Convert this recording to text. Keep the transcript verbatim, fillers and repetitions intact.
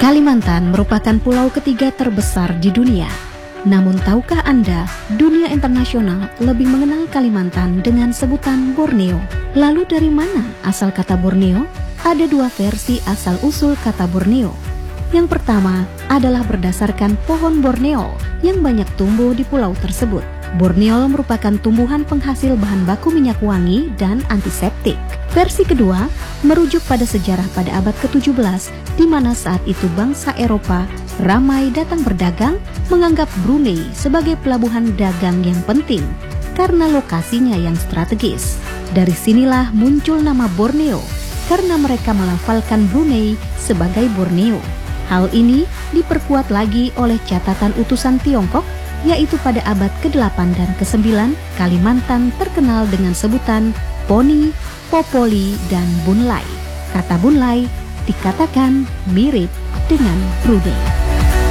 Kalimantan merupakan pulau ketiga terbesar di dunia. Namun tahukah Anda, dunia internasional lebih mengenal Kalimantan dengan sebutan Borneo. Lalu dari mana asal kata Borneo? Ada dua versi asal-usul kata Borneo. Yang pertama adalah berdasarkan pohon Borneo yang banyak tumbuh di pulau tersebut. Borneo merupakan tumbuhan penghasil bahan baku minyak wangi dan antiseptik. Versi kedua merujuk pada sejarah pada abad ketujuh belas, di mana saat itu bangsa Eropa ramai datang berdagang, menganggap Brunei sebagai pelabuhan dagang yang penting karena lokasinya yang strategis. Dari sinilah muncul nama Borneo, karena mereka melafalkan Brunei sebagai Borneo. Hal ini diperkuat lagi oleh catatan utusan Tiongkok, yaitu pada abad kedelapan dan kesembilan, Kalimantan terkenal dengan sebutan Poni, Popoli, dan Bunlai. Kata Bunlai dikatakan mirip dengan Brunei.